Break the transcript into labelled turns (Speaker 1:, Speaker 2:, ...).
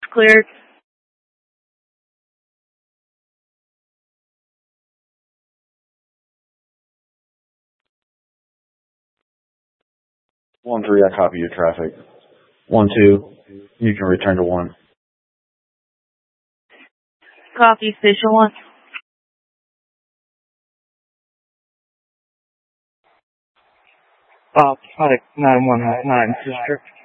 Speaker 1: cleared.
Speaker 2: One three, I copy your traffic. 1-2, you can return to 1.
Speaker 1: Copy, Station 1.
Speaker 3: Product 9199, District.